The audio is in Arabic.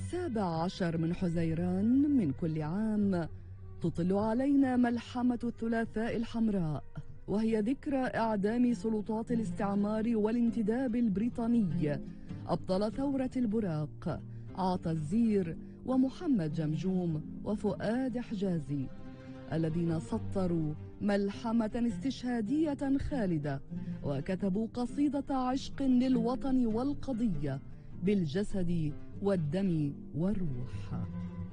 17 من حزيران من كل عام تطل علينا ملحمة الثلاثاء الحمراء، وهي ذكرى إعدام سلطات الاستعمار والانتداب البريطاني أبطال ثورة البراق عاطى الزير ومحمد جمجوم وفؤاد حجازي، الذين سطروا ملحمة استشهادية خالدة وكتبوا قصيدة عشق للوطن والقضية بالجسد والدم والروح.